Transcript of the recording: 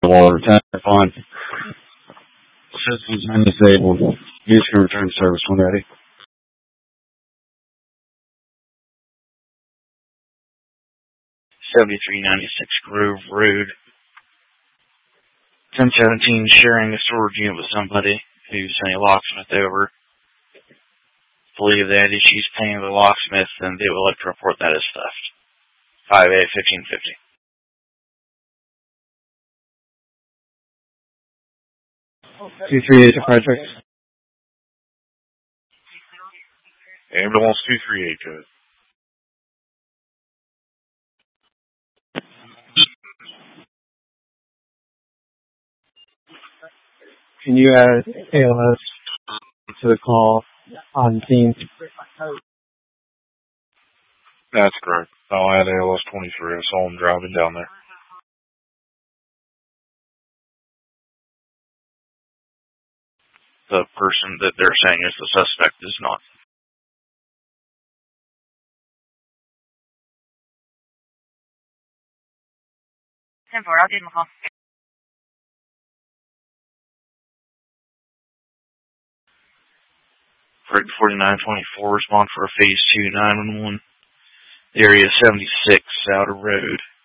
water. Tap on. Systems undisabled. Use can return service when ready. 7396 Grove Road. 1017 sharing a storage unit with somebody who sent a locksmith over. Believe that if she's paying the locksmith, then they will like to report that as theft. 5A1550. Okay. 238 to Frederick. Ambulance 238, good. Can you add ALS to the call on scene? That's correct. I'll add ALS 23. I saw him driving down there. The person that they're saying is the suspect is not. For 4924, respond for a phase 2 911. Area 76, Outer Road.